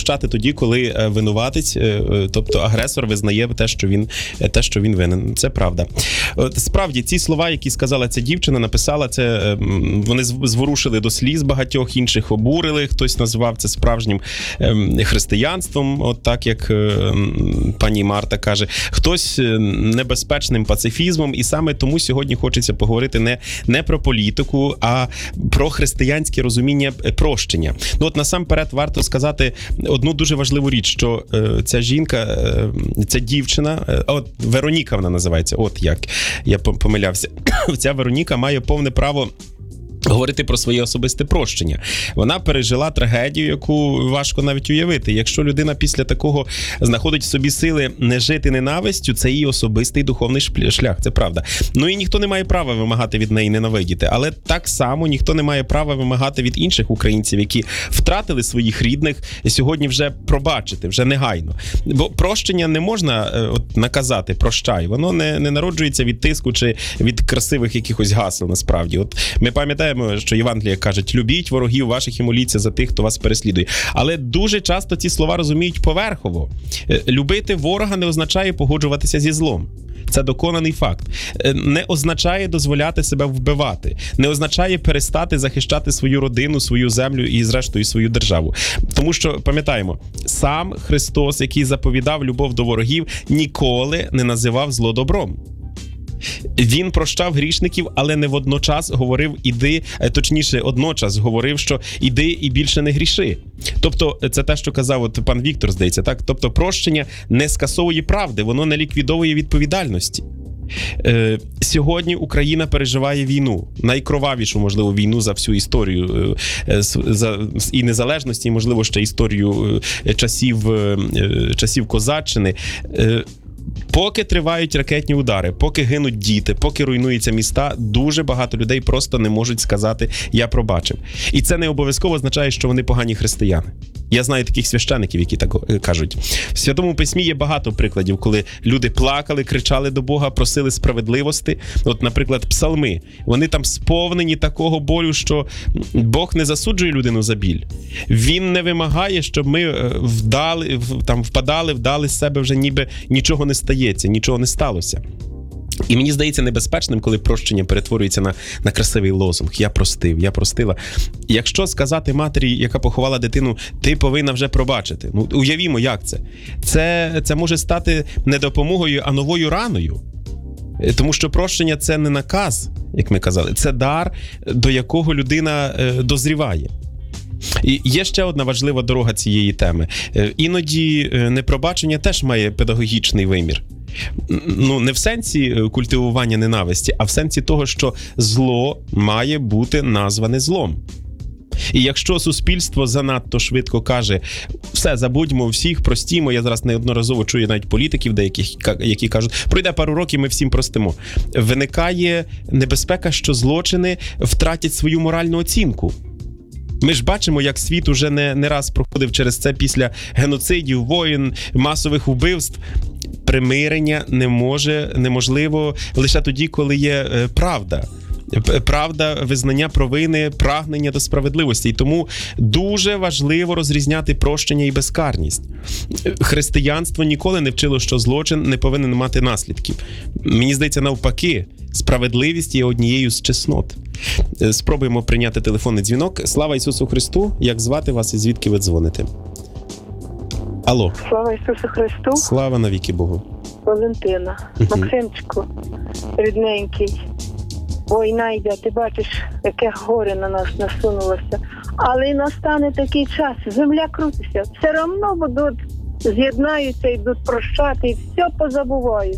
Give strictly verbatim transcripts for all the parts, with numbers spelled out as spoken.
прощати тоді, коли винуватець, тобто агресор, визнає те, що він, те, що він винен. Це правда. Справді, ці слова, які сказала ця дівчина, написала це, вони зворушили до сліз багатьох, інших обурили, хтось назвав це справжнім християнством, от так, як пані Марта каже, хтось небезпечним пацифізмом, і саме тому сьогодні хочеться поговорити не, не про політику, а про християнське розуміння прощення. Ну от насамперед варто сказати одну дуже важливу річ, що е, ця жінка, е, ця дівчина, е, от Вероніка вона називається, от як я помилявся, ця Вероніка має повне право говорити про своє особисте прощення. Вона пережила трагедію, яку важко навіть уявити. Якщо людина після такого знаходить в собі сили не жити ненавистю, це її особистий духовний шлях, це правда. Ну і ніхто не має права вимагати від неї ненавидіти, але так само ніхто не має права вимагати від інших українців, які втратили своїх рідних, сьогодні вже пробачити, вже негайно. Бо прощення не можна от, наказати, прощай. Воно не, не народжується від тиску чи від красивих якихось гасел, насправді. От ми пам'ятаємо, що Євангеліє кажуть, любіть ворогів ваших і моліться за тих, хто вас переслідує. Але дуже часто ці слова розуміють поверхово. Любити ворога не означає погоджуватися зі злом. Це доконаний факт. Не означає дозволяти себе вбивати. Не означає перестати захищати свою родину, свою землю і, зрештою, свою державу. Тому що, пам'ятаємо, сам Христос, який заповідав любов до ворогів, ніколи не називав зло добром. Він прощав грішників, але не водночас говорив іди, точніше, одночас говорив, що іди і більше не гріши. Тобто, це те, що казав от пан Віктор, здається, так? Тобто, прощення не скасовує правди, воно не ліквідовує відповідальності. Е, сьогодні Україна переживає війну, найкровавішу, можливо, війну за всю історію е, за, і незалежності, і, можливо, ще історію е, часів, е, часів Козаччини. Е, Поки тривають ракетні удари, поки гинуть діти, поки руйнуються міста, дуже багато людей просто не можуть сказати «я пробачив». І це не обов'язково означає, що вони погані християни. Я знаю таких священиків, які так кажуть. В Святому Письмі є багато прикладів, коли люди плакали, кричали до Бога, просили справедливості. От, наприклад, псалми. Вони там сповнені такого болю, що Бог не засуджує людину за біль. Він не вимагає, щоб ми вдали, там, впадали, вдали з себе вже ніби нічого не стається, нічого не сталося. І мені здається небезпечним, коли прощення перетворюється на, на красивий лозунг. Я простив, я простила. Якщо сказати матері, яка поховала дитину, ти повинна вже пробачити. Ну, уявімо, як це. Це, це може стати не допомогою, а новою раною. Тому що прощення – це не наказ, як ми казали. Це дар, до якого людина е, дозріває. І є ще одна важлива дорога цієї теми. Іноді непробачення теж має педагогічний вимір. Ну, не в сенсі культивування ненависті, а в сенсі того, що зло має бути назване злом. І якщо суспільство занадто швидко каже все, забудьмо всіх, простімо, я зараз неодноразово чую навіть політиків деяких, які кажуть, пройде пару років, ми всім простимо. Виникає небезпека, що злочини втратять свою моральну оцінку. Ми ж бачимо, як світ уже не, не раз проходив через це після геноцидів, воєн, масових вбивств. Примирення не може, неможливо лише тоді, коли є е, правда. Правда, визнання провини, прагнення до справедливості. І тому дуже важливо розрізняти прощення і безкарність. Християнство ніколи не вчило, що злочин не повинен мати наслідків. Мені здається, навпаки, справедливість є однією з чеснот. Спробуємо прийняти телефонний дзвінок. Слава Ісусу Христу! Як звати вас і звідки ви дзвоните? Алло. Слава Ісусу Христу! Слава навіки Богу! Валентина. Uh-huh. Максимчику, рідненький. Війна йде, ти бачиш, яке горе на нас насунулося. Але й настане такий час, земля крутиться. Все одно будуть, з'єднаються, йдуть прощати, і все позабувають.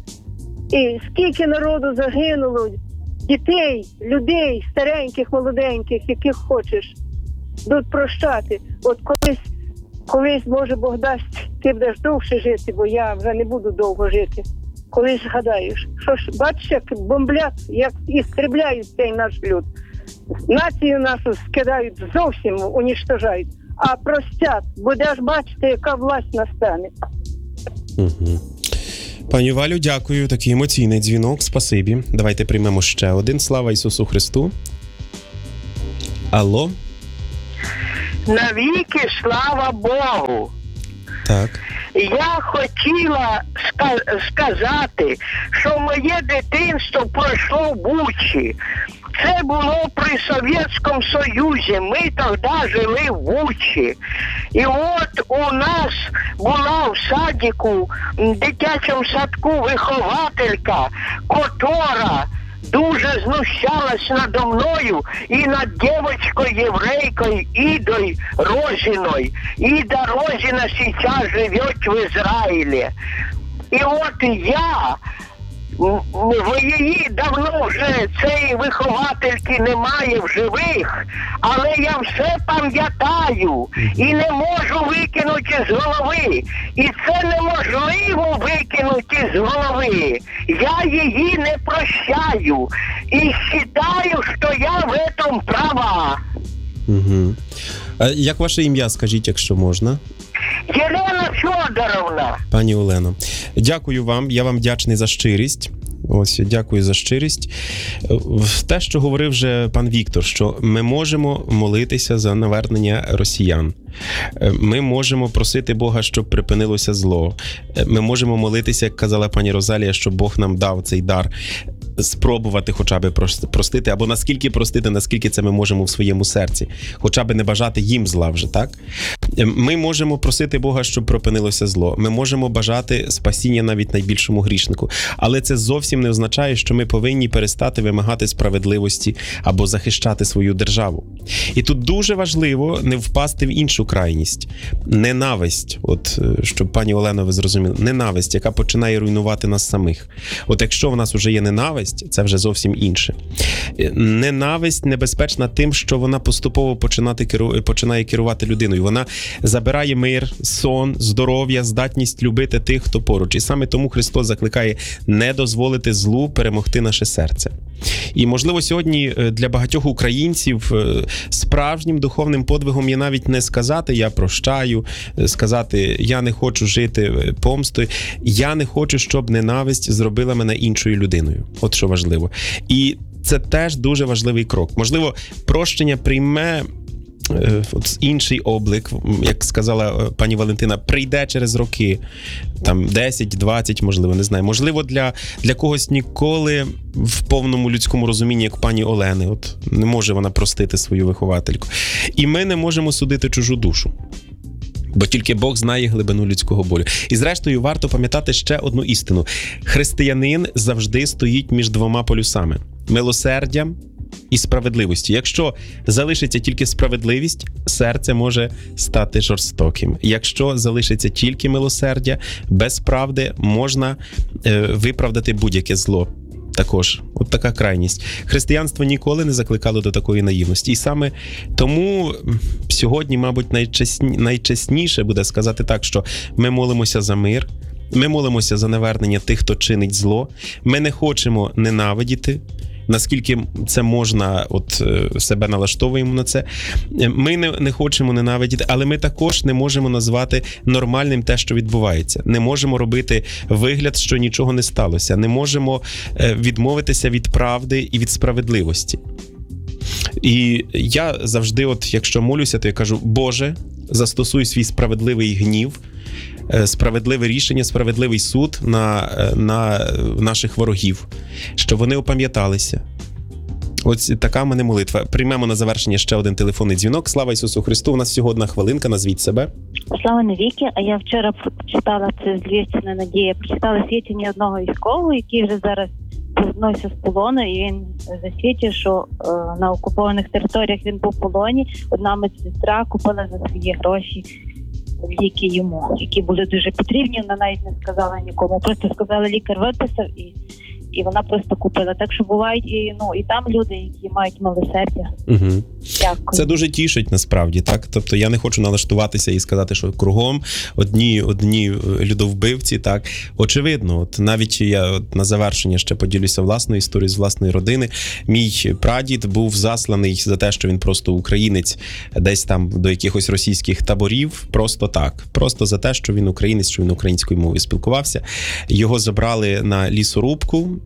І скільки народу загинуло, дітей, людей, стареньких, молоденьких, яких хочеш, йдуть прощати. От колись, колись, може, Бог дасть, ти будеш довше жити, бо я вже не буду довго жити. Коли згадаєш, що ж, бачиш, як бомблять, як істребляють цей наш люд. Націю нашу скидають зовсім, уніштожають. А простять, будеш бачити, яка власть настане. Угу. Пані Валю, дякую. Такий емоційний дзвінок. Спасибі. Давайте приймемо ще один. Слава Ісусу Христу. Алло. Навіки слава Богу. Так. Я хотіла ска- сказати, що моє дитинство пройшло в Бучі. Це було при Совєтському Союзі. Ми тоді жили в Бучі. І от у нас була в садіку, в дитячому садку вихователька, котра дуже знущалась надо мною і над дівчинкою-єврейкою Ідою Розіною. Іда Розіна зараз живе в Ізраїлі. І от я, в її давно вже цієї виховательки немає в живих, але я все пам'ятаю і не можу викинути з голови. І це неможливо викинути з голови. Я її не прощаю і вважаю, що я в этом права. Угу. А як ваше ім'я, скажіть, якщо можна? Єлена Федоровна. Пані Олено, дякую вам, я вам вдячний за щирість. Ось, дякую за щирість. Те, що говорив вже пан Віктор, що ми можемо молитися за навернення росіян. Ми можемо просити Бога, щоб припинилося зло. Ми можемо молитися, як казала пані Розалія, щоб Бог нам дав цей дар спробувати хоча б простити, або наскільки простити, наскільки це ми можемо в своєму серці, хоча б не бажати їм зла вже, так? Ми можемо просити Бога, щоб припинилося зло. Ми можемо бажати спасіння навіть найбільшому грішнику. Але це зовсім не означає, що ми повинні перестати вимагати справедливості або захищати свою державу. І тут дуже важливо не впасти в іншу крайність. Ненависть, от щоб пані Олено ви зрозуміли, ненависть, яка починає руйнувати нас самих. От якщо в нас вже є ненависть, це вже зовсім інше. Ненависть небезпечна тим, що вона поступово починати керу... починає керувати людиною. Вона забирає мир, сон, здоров'я, здатність любити тих, хто поруч. І саме тому Христос закликає не дозволити злу перемогти наше серце. І, можливо, сьогодні для багатьох українців справжнім духовним подвигом є навіть не сказати «я прощаю», сказати «я не хочу жити помстою», «я не хочу, щоб ненависть зробила мене іншою людиною». От що важливо. І це теж дуже важливий крок. Можливо, прощення прийме от інший облик, як сказала пані Валентина, прийде через роки, там десять, двадцять, можливо, не знаю. Можливо, для, для когось ніколи в повному людському розумінні, як пані Олени, от не може вона простити свою виховательку. І ми не можемо судити чужу душу. Бо тільки Бог знає глибину людського болю. І зрештою, варто пам'ятати ще одну істину. Християнин завжди стоїть між двома полюсами – милосердям і справедливості. Якщо залишиться тільки справедливість, серце може стати жорстоким. Якщо залишиться тільки милосердя, без правди можна е, виправдати будь-яке зло. Також, от така крайність. Християнство ніколи не закликало до такої наївності. І саме тому сьогодні, мабуть, найчесні, найчесніше буде сказати так, що ми молимося за мир, ми молимося за навернення тих, хто чинить зло, ми не хочемо ненавидіти, наскільки це можна, от себе налаштовуємо на це. Ми не, не хочемо ненавидіти, але ми також не можемо назвати нормальним те, що відбувається. Не можемо робити вигляд, що нічого не сталося. Не можемо відмовитися від правди і від справедливості. І я завжди, от якщо молюся, то я кажу: Боже, застосуй свій справедливий гнів, справедливе рішення, справедливий суд на, на наших ворогів, щоб вони опам'яталися. Ось така в мене молитва. Приймемо на завершення ще один телефонний дзвінок. Слава Ісусу Христу! У нас всього одна хвилинка, назвіть себе. Слава навіки. А я вчора прочитала, це з Львівщини Надія, прочитала свідчення одного військового, який вже зараз повернувся з полону, і він засвідчив, що е, на окупованих територіях він був в полоні. Одна медсестра купила за свої гроші ліки йому, які були дуже потрібні. Вона навіть не сказала нікому. Просто сказала, лікар виписав, і, і вона просто купила. Так що бувають і, ну, і там люди, які мають милосердя. Угу. Дякую. Це дуже тішить насправді, так? Тобто я не хочу налаштуватися і сказати, що кругом одні, одні людовбивці, так? Очевидно, от навіть я от на завершення ще поділюся власною історією з власної родини. Мій прадід був засланий за те, що він просто українець, десь там до якихось російських таборів, просто так. Просто за те, що він українець, що він українською мовою спілкувався. Його забрали на лісорубку,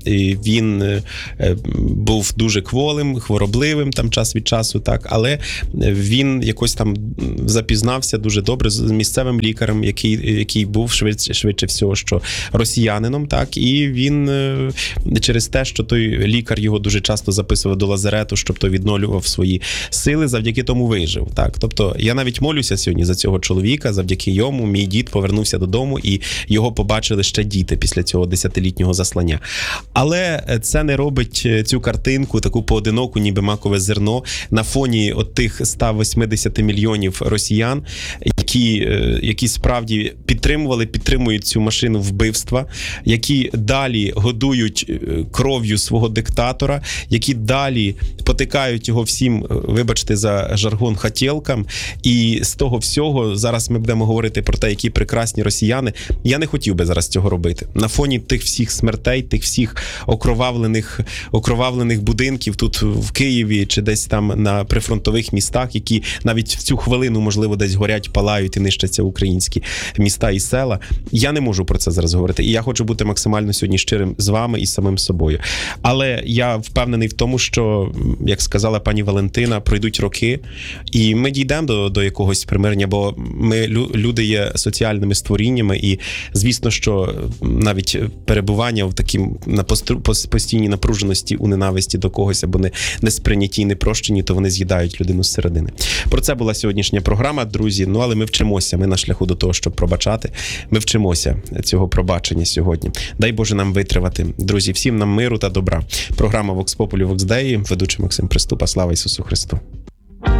і він е, був дуже кволим, хворобливим там час від часу, так, але він якось там запізнався дуже добре з місцевим лікарем, який, який був швидше, швидше всього, що росіянином, так, і він е, через те, що той лікар його дуже часто записував до лазарету, щоб той відновлював свої сили, завдяки тому вижив, так. Тобто я навіть молюся сьогодні за цього чоловіка, завдяки йому мій дід повернувся додому і його побачили ще діти після цього десятилітнього заслання. Але це не робить цю картинку, таку поодиноку, ніби макове зерно, на фоні от тих ста восьмидесяти мільйонів росіян, які, які справді підтримували, підтримують цю машину вбивства, які далі годують кров'ю свого диктатора, які далі потикають його всім, вибачте за жаргон, хотєлкам. І з того всього, зараз ми будемо говорити про те, які прекрасні росіяни. Я не хотів би зараз цього робити. На фоні тих всіх смертей, тих всіх окровавлених, окровавлених будинків тут в Києві чи десь там на прифронтових містах, які навіть в цю хвилину, можливо, десь горять, палають і нищаться українські міста і села. Я не можу про це зараз говорити. І я хочу бути максимально сьогодні щирим з вами і самим собою. Але я впевнений в тому, що, як сказала пані Валентина, пройдуть роки, і ми дійдемо до, до якогось примирення, бо ми, люди є соціальними створіннями, і, звісно, що навіть перебування в такій на постійній напруженості у ненависті до когось або не, несприйнятті, непрощенні, то вони з'їдають людину зсередини. Про це була сьогоднішня програма, друзі. Ну, але ми вчимося, ми на шляху до того, щоб пробачати. Ми вчимося цього пробачення сьогодні. Дай Боже нам витривати. Друзі, всім нам миру та добра. Програма Vox Populi, Vox Dei, ведучий Максим Приступа. Слава Ісусу Христу!